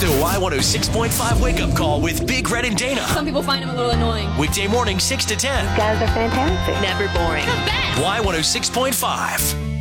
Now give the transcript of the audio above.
The Y106.5 Wake Up Call with Big Red and Dana. Some people find him a little annoying. Weekday morning, 6 to 10. Guys are fantastic. Never boring. The best. Y106.5.